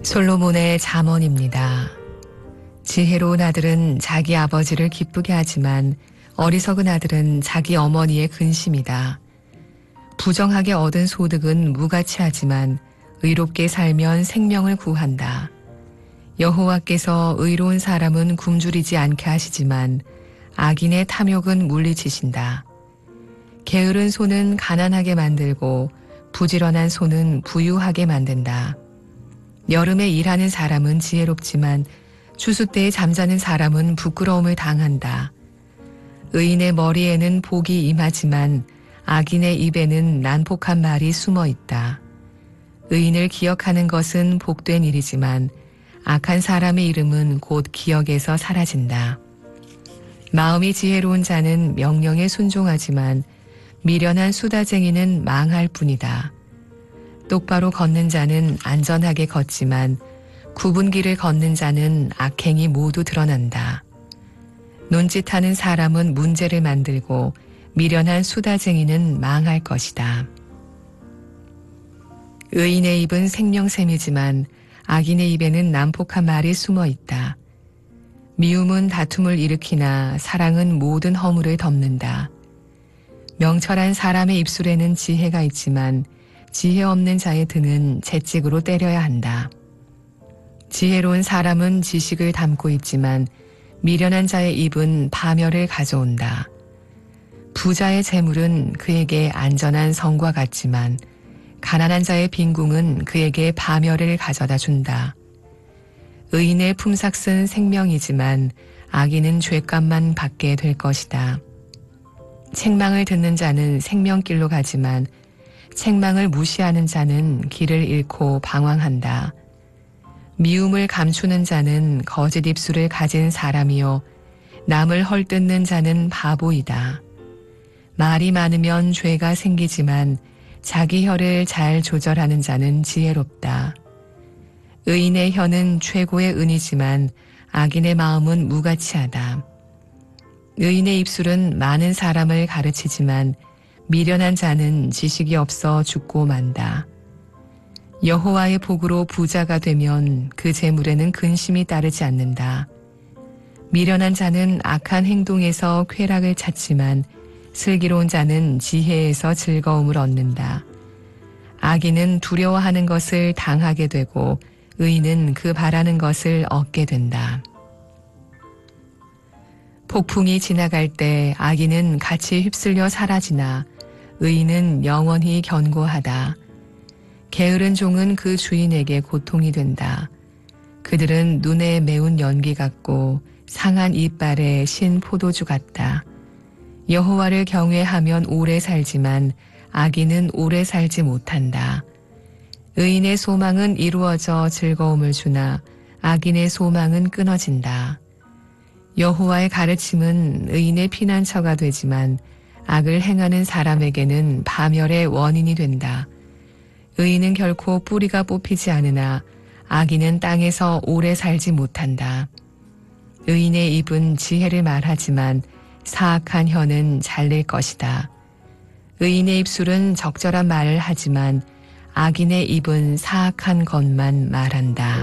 솔로몬의 잠언입니다. 지혜로운 아들은 자기 아버지를 기쁘게 하지만 어리석은 아들은 자기 어머니의 근심이다. 부정하게 얻은 소득은 무가치하지만 의롭게 살면 생명을 구한다. 여호와께서 의로운 사람은 굶주리지 않게 하시지만 악인의 탐욕은 물리치신다. 게으른 손은 가난하게 만들고 부지런한 손은 부유하게 만든다. 여름에 일하는 사람은 지혜롭지만 추수 때에 잠자는 사람은 부끄러움을 당한다. 의인의 머리에는 복이 임하지만 악인의 입에는 난폭한 말이 숨어 있다. 의인을 기억하는 것은 복된 일이지만 악한 사람의 이름은 곧 기억에서 사라진다. 마음이 지혜로운 자는 명령에 순종하지만 미련한 수다쟁이는 망할 뿐이다. 똑바로 걷는 자는 안전하게 걷지만 굽은 길을 걷는 자는 악행이 모두 드러난다. 논짓하는 사람은 문제를 만들고 미련한 수다쟁이는 망할 것이다. 의인의 입은 생명샘이지만 악인의 입에는 난폭한 말이 숨어 있다. 미움은 다툼을 일으키나 사랑은 모든 허물을 덮는다. 명철한 사람의 입술에는 지혜가 있지만 지혜 없는 자의 등은 채찍으로 때려야 한다. 지혜로운 사람은 지식을 담고 있지만 미련한 자의 입은 파멸을 가져온다. 부자의 재물은 그에게 안전한 성과 같지만 가난한 자의 빈궁은 그에게 파멸을 가져다 준다. 의인의 품삯은 생명이지만 악인은 죄값만 받게 될 것이다. 책망을 듣는 자는 생명길로 가지만 책망을 무시하는 자는 길을 잃고 방황한다. 미움을 감추는 자는 거짓 입술을 가진 사람이요 남을 헐뜯는 자는 바보이다. 말이 많으면 죄가 생기지만 자기 혀를 잘 조절하는 자는 지혜롭다. 의인의 혀는 최고의 은이지만 악인의 마음은 무가치하다. 의인의 입술은 많은 사람을 가르치지만 미련한 자는 지식이 없어 죽고 만다. 여호와의 복으로 부자가 되면 그 재물에는 근심이 따르지 않는다. 미련한 자는 악한 행동에서 쾌락을 찾지만 슬기로운 자는 지혜에서 즐거움을 얻는다. 악인은 두려워하는 것을 당하게 되고 의인은 그 바라는 것을 얻게 된다. 폭풍이 지나갈 때 악인은 같이 휩쓸려 사라지나 의인은 영원히 견고하다. 게으른 종은 그 주인에게 고통이 된다. 그들은 눈에 매운 연기 같고 상한 이빨에 신 포도주 같다. 여호와를 경외하면 오래 살지만 악인은 오래 살지 못한다. 의인의 소망은 이루어져 즐거움을 주나 악인의 소망은 끊어진다. 여호와의 가르침은 의인의 피난처가 되지만 악을 행하는 사람에게는 파멸의 원인이 된다. 의인은 결코 뿌리가 뽑히지 않으나 악인은 땅에서 오래 살지 못한다. 의인의 입은 지혜를 말하지만 사악한 혀는 잘릴 것이다. 의인의 입술은 적절한 말을 하지만 악인의 입은 사악한 것만 말한다.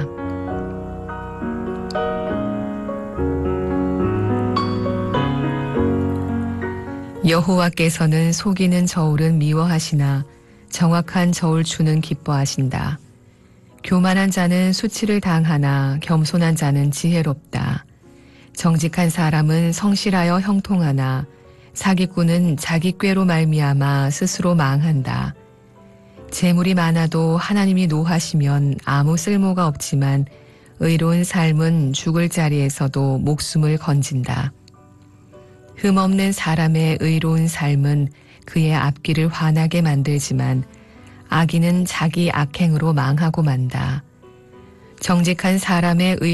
여호와께서는 속이는 저울은 미워하시나 정확한 저울추는 기뻐하신다. 교만한 자는 수치를 당하나 겸손한 자는 지혜롭다. 정직한 사람은 성실하여 형통하나 사기꾼은 자기 꾀로 말미암아 스스로 망한다. 재물이 많아도 하나님이 노하시면 아무 쓸모가 없지만 의로운 삶은 죽을 자리에서도 목숨을 건진다. 흠없는 사람의 의로운 삶은 그의 앞길을 환하게 만들지만 악인은 자기 악행으로 망하고 만다. 정직한 사람의